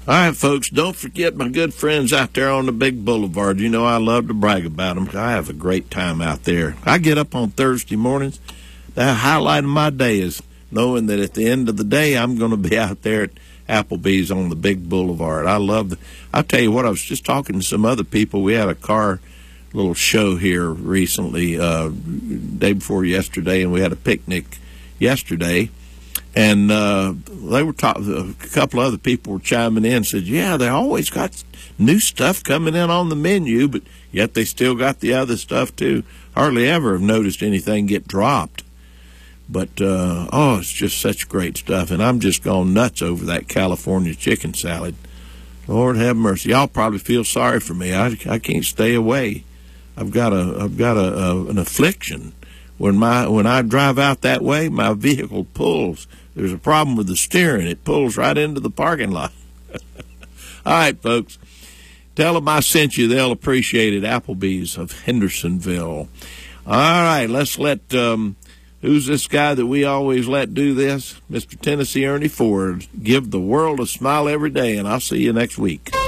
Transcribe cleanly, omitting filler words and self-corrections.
All right, folks, don't forget my good friends out there on the big boulevard. You know I love to brag about them. I have a great time out there. I get up on Thursday mornings. The highlight of my day is knowing that at the end of the day, I'm going to be out there at Applebee's on the big boulevard. I'll tell you what, I was just talking to some other people. We had a car little show here recently, day before yesterday, and we had a picnic yesterday. And they were talking. A couple of other people were chiming in and said, yeah, they always got new stuff coming in on the menu, but yet they still got the other stuff, too. Hardly ever have noticed anything get dropped. But, it's just such great stuff. And I'm just gone nuts over that California chicken salad. Lord have mercy. Y'all probably feel sorry for me. I can't stay away. I've got an affliction. When I drive out that way, my vehicle pulls. There's a problem with the steering. It pulls right into the parking lot. All right, folks. Tell them I sent you. They'll appreciate it. Applebee's of Hendersonville. All right, let's let, who's this guy that we always let do this? Mr. Tennessee Ernie Ford. Give the world a smile every day, and I'll see you next week.